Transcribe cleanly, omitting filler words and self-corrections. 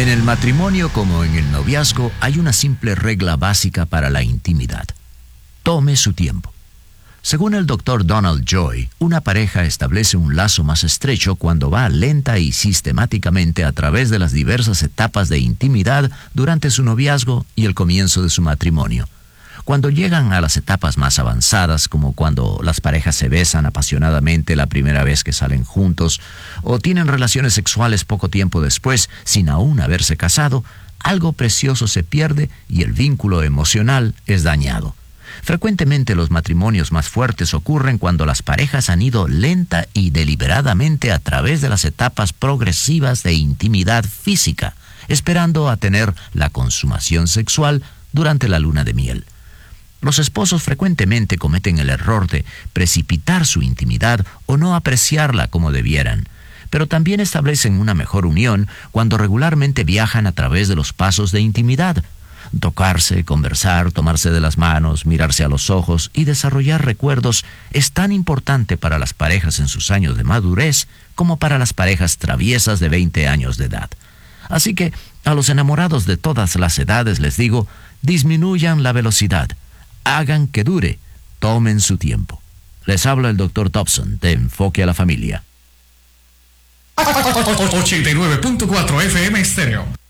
En el matrimonio como en el noviazgo hay una simple regla básica para la intimidad. Tome su tiempo. Según el Dr. Donald Joy, una pareja establece un lazo más estrecho cuando va lenta y sistemáticamente a través de las diversas etapas de intimidad durante su noviazgo y el comienzo de su matrimonio. Cuando llegan a las etapas más avanzadas, como cuando las parejas se besan apasionadamente la primera vez que salen juntos, o tienen relaciones sexuales poco tiempo después, sin aún haberse casado, algo precioso se pierde y el vínculo emocional es dañado. Frecuentemente los matrimonios más fuertes ocurren cuando las parejas han ido lenta y deliberadamente a través de las etapas progresivas de intimidad física, esperando a tener la consumación sexual durante la luna de miel. Los esposos frecuentemente cometen el error de precipitar su intimidad o no apreciarla como debieran, pero también establecen una mejor unión cuando regularmente viajan a través de los pasos de intimidad. Tocarse, conversar, tomarse de las manos, mirarse a los ojos y desarrollar recuerdos es tan importante para las parejas en sus años de madurez como para las parejas traviesas de 20 años de edad. Así que a los enamorados de todas las edades les digo, disminuyan la velocidad. Hagan que dure, tomen su tiempo. Les habla el Dr. Dobson de Enfoque a la Familia. 89.4 FM Estéreo.